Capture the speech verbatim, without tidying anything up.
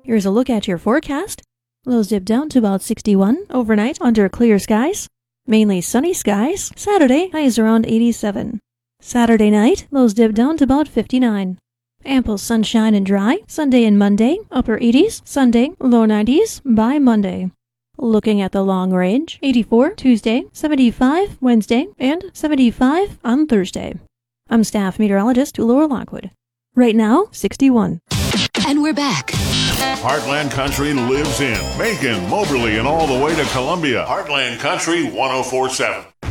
Here's a look at your forecast. Lows dip down to about sixty-one overnight under clear skies. Mainly sunny skies. Saturday, highs around eighty-seven. Saturday night, lows dip down to about fifty-nine. Ample sunshine and dry. Sunday and Monday, upper eighties. Sunday, low nineties by Monday. Looking at the long range, eighty-four Tuesday, seventy-five Wednesday, and seventy-five on Thursday. I'm staff meteorologist Laura Lockwood. Right now, sixty-one. And we're back. Heartland Country lives in Macon, Moberly, and all the way to Columbia. Heartland Country one oh four point seven.